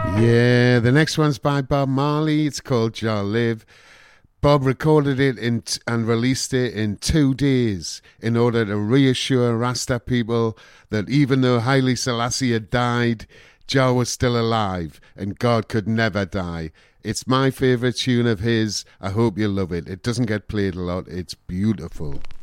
Yeah, the next one's by Bob Marley. It's called Jah Live. Bob recorded it and released it in 2 days in order to reassure Rasta people that even though Haile Selassie had died, Jah was still alive and God could never die. It's my favourite tune of his. I hope you love it. It doesn't get played a lot. It's beautiful.